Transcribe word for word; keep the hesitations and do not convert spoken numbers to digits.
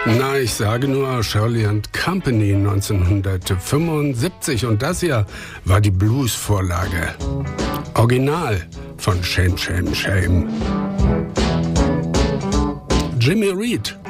Na, ich sage nur Shirley and Company neunzehnhundertfünfundsiebzig und das hier war die Blues-Vorlage. Original von Shame, Shame, Shame. Jimmy Reed.